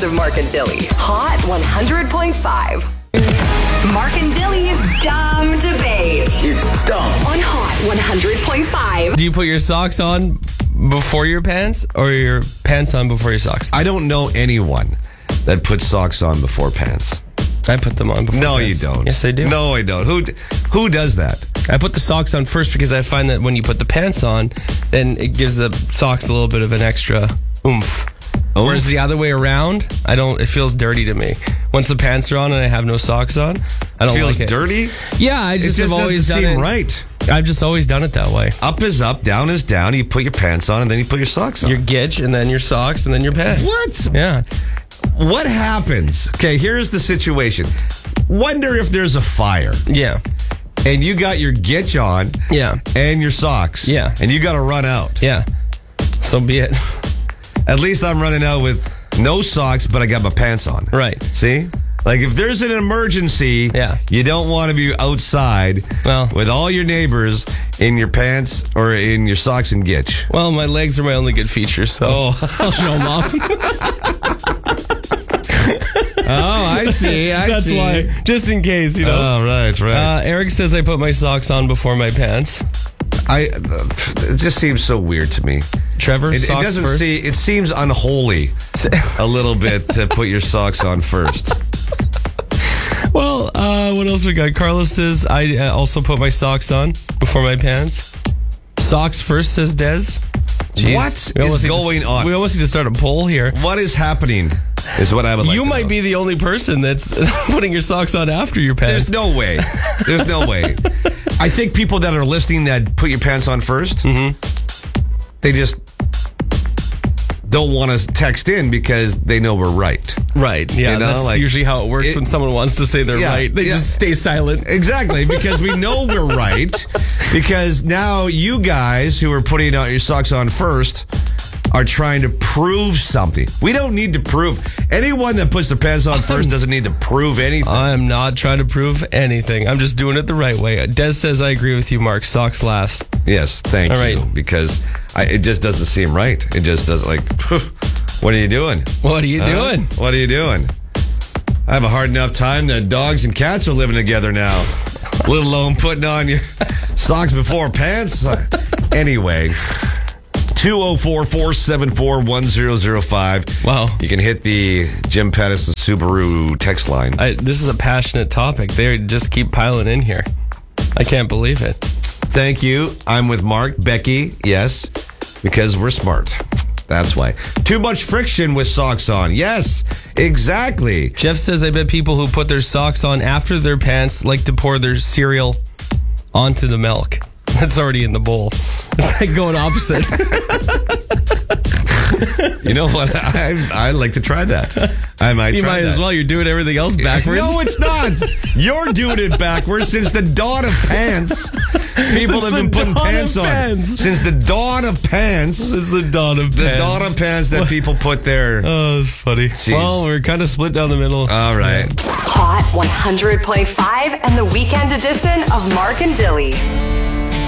of Mark and Dilly. Hot 100.5. Mark and Dilly's Dumb Debate. It's dumb. On Hot 100.5. Do you put your socks on before your pants or your pants on before your socks? I don't know anyone that puts socks on before pants. I put them on before No, pants. you don't. Yes, I do. No, I don't. Who does that? I put the socks on first because I find that when you put the pants on, then it gives the socks a little bit of an extra oomph. Whereas the other way around, it feels dirty to me. Once the pants are on and I have no socks on, I don't Feels like it. dirty? Yeah, I just have always done seem it. right. I've just always done it that way. Up is up, down is down. You put your pants on and then you put your socks on. Your gitch and then your socks and then your pants. What? Yeah. What happens? Okay, here's the situation. Wonder if there's a fire Yeah. and you got your gitch on Yeah. and your socks. Yeah. And you got to run out. Yeah. So be it. At least I'm running out with no socks, but I got my pants on. Right. See? Like if there's an emergency, Yeah. you don't want to be outside Well. with all your neighbors in your pants or in your socks and gitch. Well, my legs are my only good feature, so I'll show them off. Oh, I see. That's why. Just in case, you know. Oh, right. Eric says I put my socks on before my pants. It just seems so weird to me. Trevor, It socks doesn't first. see. It seems unholy a little bit to put your socks on first. Well, what else we got? Carlos says I also put my socks on before my pants. Socks first, says Des. Jeez. What We almost is need to- going on? We almost need to start a poll here. What is happening? Is what I would like. You to might know. be the only person that's putting your socks on after your pants. There's no way. There's no way. I think people that are listening that put your pants on first, they just don't want to text in because they know we're right. Right, yeah. You know, that's like, usually how it works when someone wants to say they're Yeah, right. They yeah. just stay silent. Exactly, because we know we're right. Because now you guys who are putting out your socks on first are trying to prove something. We don't need to prove. Anyone that puts their pants on first doesn't need to prove anything. I am not trying to prove anything. I'm just doing it the right way. Des says I agree with you, Mark. Socks last. Yes, thank All you. right. Because it just doesn't seem right. It just doesn't what are you doing? What are you doing? What are you doing? I have a hard enough time that dogs and cats are living together now. Let alone putting on your socks before pants. Anyway, 204-474-1005. Wow. You can hit the Jim Pattison Subaru text line. This is a passionate topic. They just keep piling in here. I can't believe it. Thank you. I'm with Mark, Becky. Yes, because we're smart. That's why. Too much friction with socks on. Yes, exactly. Jeff says I bet people who put their socks on after their pants like to pour their cereal onto the milk that's already in the bowl. It's like going opposite. You know what? I like to try that. I might You try might that. as well. You're doing everything else backwards. No, it's not. You're doing it backwards since the dawn of pants. People Since have been the putting dawn pants of on. pants. Since the dawn of pants. This is the dawn of The pants. dawn of pants that people put there. Oh, it's funny. Jeez. Well, we're kind of split down the middle. All right. Hot 100.5 and the weekend edition of Mark and Dilly.